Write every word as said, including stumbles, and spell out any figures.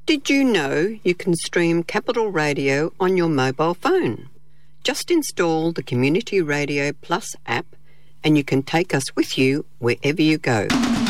Did you know you can stream Capital Radio on your mobile phone? Just install the Community Radio Plus app and you can take us with you wherever you go.